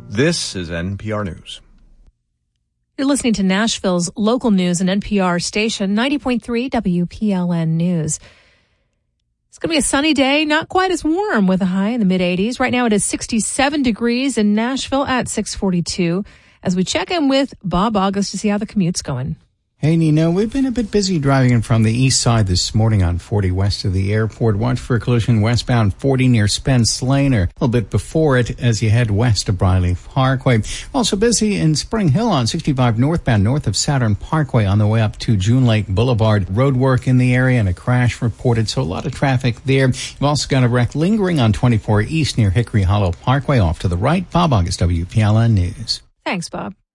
This is NPR News. You're listening to Nashville's local news and NPR station, 90.3 WPLN News. It's going to be a sunny day, not quite as warm with a high in the mid-80s. Right now it is 67 degrees in Nashville at 6:42. As we check in with Bob August to see how the commute's going. Hey, Nino, we've been a bit busy driving in from the east side this morning on 40 west of the airport. Watch for a collision westbound 40 near Spence Lane, or a little bit before it as you head west of Briley Parkway. Also busy in Spring Hill on 65 northbound north of Saturn Parkway on the way up to June Lake Boulevard. Road work in the area and a crash reported, so a lot of traffic there. You've also got a wreck lingering on 24 east near Hickory Hollow Parkway off to the right. Bob August, WPLN News. Thanks, Bob.